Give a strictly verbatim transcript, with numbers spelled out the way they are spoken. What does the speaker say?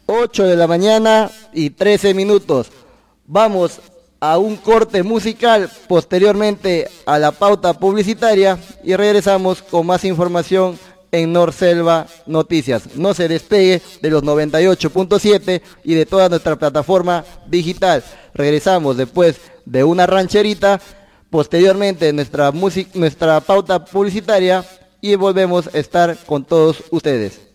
ocho de la mañana y trece minutos. Vamos a un corte musical, posteriormente a la pauta publicitaria y regresamos con más información en Norselva Noticias. No se despegue de los noventa y ocho punto siete y de toda nuestra plataforma digital. Regresamos después de una rancherita, posteriormente nuestra música, nuestra pauta publicitaria y volvemos a estar con todos ustedes.